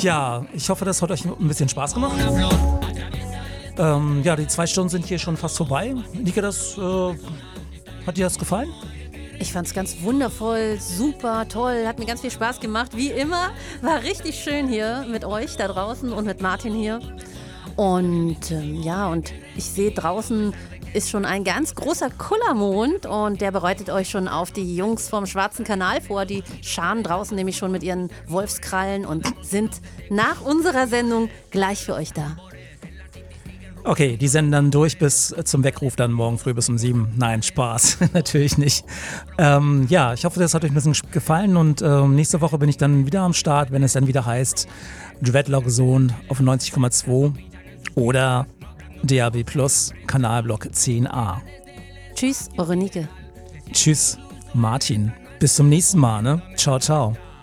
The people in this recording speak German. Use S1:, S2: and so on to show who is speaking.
S1: Ja, ich hoffe, das hat euch ein bisschen Spaß gemacht. Ja, die 2 Stunden sind hier schon fast vorbei. Nike, hat dir das gefallen?
S2: Ich fand's ganz wundervoll, super, toll, hat mir ganz viel Spaß gemacht. Wie immer, war richtig schön hier mit euch da draußen und mit Martin hier. Und und ich sehe draußen ist schon ein ganz großer Kullermond und der bereitet euch schon auf die Jungs vom Schwarzen Kanal vor. Die scharen draußen nämlich schon mit ihren Wolfskrallen und sind nach unserer Sendung gleich für euch da.
S1: Okay, die senden dann durch bis zum Weckruf dann morgen früh bis um 7. Nein, Spaß, natürlich nicht. Ja, ich hoffe, das hat euch ein bisschen gefallen und nächste Woche bin ich dann wieder am Start, wenn es dann wieder heißt Dreadlock Zone auf 90,2 oder DAB Plus Kanalblock 10a.
S2: Tschüss, eure Nike.
S1: Tschüss, Martin. Bis zum nächsten Mal, ne? Ciao, ciao.